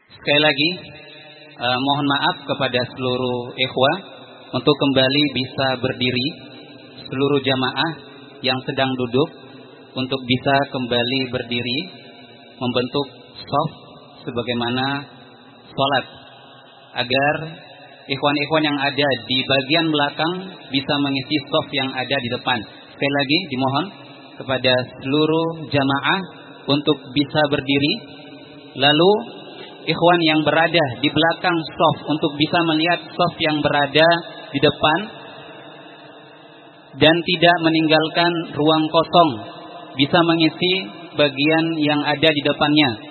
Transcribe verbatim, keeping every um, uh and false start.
Sekali lagi uh, mohon maaf kepada seluruh ikhwah untuk kembali bisa berdiri, seluruh jamaah yang sedang duduk untuk bisa kembali berdiri membentuk shaf sebagaimana sholat, agar ikhwan-ikhwan yang ada di bagian belakang bisa mengisi shaf yang ada di depan. Sekali lagi dimohon kepada seluruh jamaah untuk bisa berdiri, lalu ikhwan yang berada di belakang shaf untuk bisa melihat shaf yang berada di depan dan tidak meninggalkan ruang kosong, bisa mengisi bagian yang ada di depannya.